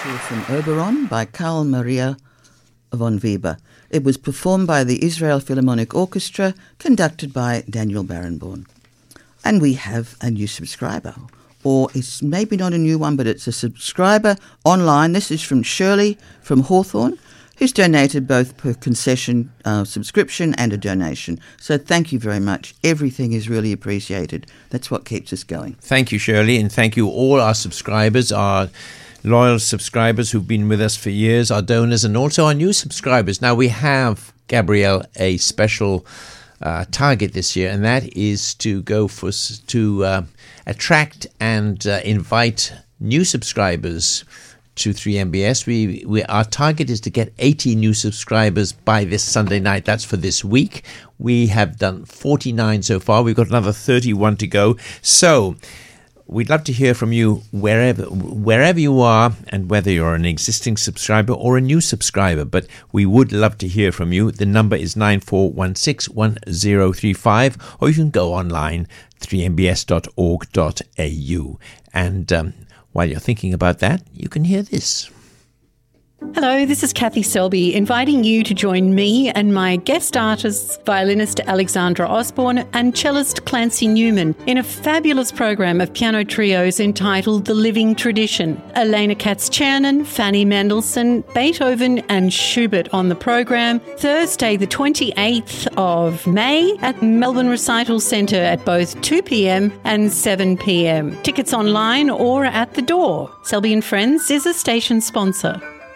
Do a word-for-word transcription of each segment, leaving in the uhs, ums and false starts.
Overture from Oberon by Carl Maria von Weber. It was performed by the Israel Philharmonic Orchestra, conducted by Daniel Barenboim. And we have a new subscriber, or it's maybe not a new one, but it's a subscriber online. This is from Shirley from Hawthorne, who's donated both per concession uh, subscription and a donation. So thank you very much. Everything is really appreciated. That's what keeps us going. Thank you, Shirley, and thank you all our subscribers, our loyal subscribers who've been with us for years, our donors, and also our new subscribers. Now, we have, Gabrielle, a special uh, target this year, and that is to go for to uh, attract and uh, invite new subscribers to three M B S. We, we our target is to get eighty new subscribers by this Sunday night. That's for this week. We have done forty-nine so far. We've got another thirty-one to go. So we'd love to hear from you wherever wherever you are, and whether you're an existing subscriber or a new subscriber. But we would love to hear from you. The number is nine four one six one zero three five, or you can go online, three m b s dot org dot a u. And um, while you're thinking about that, you can hear this. Hello, this is Kathy Selby, inviting you to join me and my guest artists, violinist Alexandra Osborne and cellist Clancy Newman, in a fabulous program of piano trios entitled The Living Tradition. Elena Katz-Chernin, Fanny Mendelssohn, Beethoven and Schubert on the program, Thursday the twenty-eighth of May at Melbourne Recital Centre at both two p.m. and seven p.m. Tickets online or at the door. Selby and Friends is a station sponsor.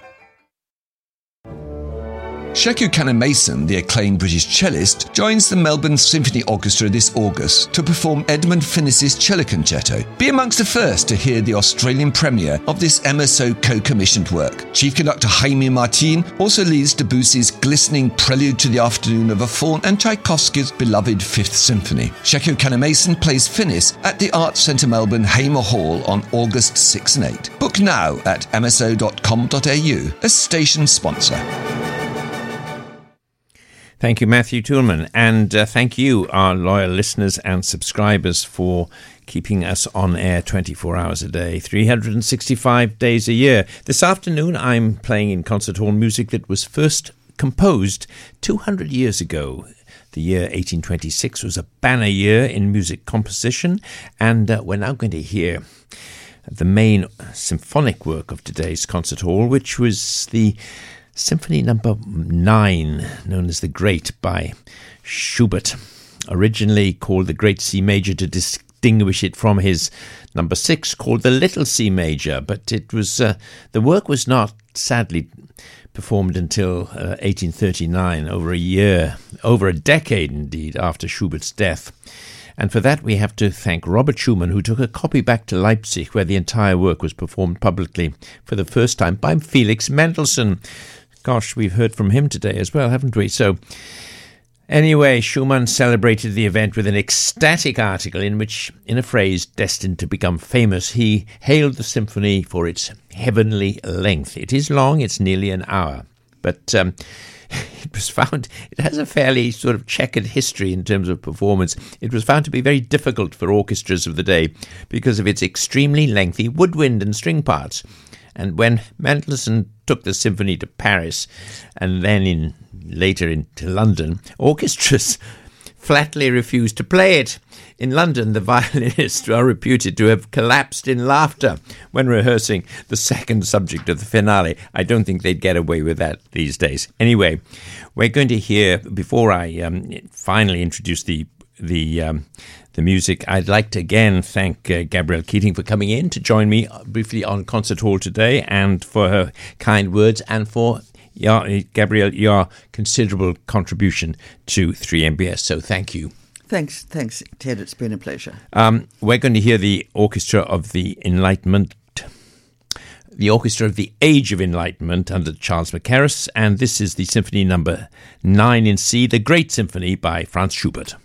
Sheku Kanneh-Mason, the acclaimed British cellist, joins the Melbourne Symphony Orchestra this August to perform Edmund Finnis's Cello Concerto. Be amongst the first to hear the Australian premiere of this M S O co-commissioned work. Chief conductor Jaime Martin also leads Debussy's glistening Prelude to the Afternoon of a Faun and Tchaikovsky's beloved Fifth Symphony. Sheku Kanneh-Mason plays Finnis at the Arts Centre Melbourne Hamer Hall on August sixth and eighth. Book now at m s o dot com dot a u, a station sponsor. Thank you, Matthew Toulman, and uh, thank you, our loyal listeners and subscribers, for keeping us on air twenty-four hours a day, three hundred sixty-five days a year. This afternoon, I'm playing in concert hall music that was first composed two hundred years ago. The year eighteen twenty-six was a banner year in music composition, and uh, we're now going to hear the main symphonic work of today's concert hall, which was the Symphony Number Nine, known as the Great, by Schubert, originally called the Great C Major to distinguish it from his Number Six, called the Little C Major. But it was uh, the work was not, sadly, performed until uh, eighteen thirty-nine, over a year, over a decade indeed, after Schubert's death. And for that, we have to thank Robert Schumann, who took a copy back to Leipzig, where the entire work was performed publicly for the first time by Felix Mendelssohn. Gosh, we've heard from him today as well, haven't we? So, anyway, Schumann celebrated the event with an ecstatic article in which, in a phrase destined to become famous, he hailed the symphony for its heavenly length. It is long, it's nearly an hour, but um, it was found, it has a fairly sort of checkered history in terms of performance. It was found to be very difficult for orchestras of the day because of its extremely lengthy woodwind and string parts. And when Mendelssohn took the symphony to Paris and then in later into London, orchestras flatly refused to play it. In London, the violinists are reputed to have collapsed in laughter when rehearsing the second subject of the finale. I don't think they'd get away with that these days. Anyway, we're going to hear, before I um, finally introduce the the um, the music, I'd like to again thank uh, Gabrielle Keating for coming in to join me briefly on Concert Hall today, and for her kind words, and for your, Gabrielle, your considerable contribution to three M B S. So thank you. Thanks, thanks, Ted. It's been a pleasure. Um, we're going to hear the Orchestra of the Enlightenment, the Orchestra of the Age of Enlightenment under Charles Mackerras, and this is the Symphony Number Nine in C, the Great Symphony by Franz Schubert.